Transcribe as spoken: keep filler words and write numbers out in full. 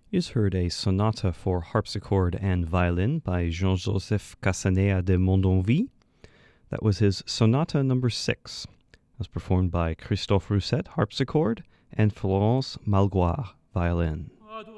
You just heard a sonata for harpsichord and violin by Jean-Joseph Casanea de Mondonvie. That was his Sonata number six. It was performed by Christophe Rousset, harpsichord, and Florence Malgoire, violin.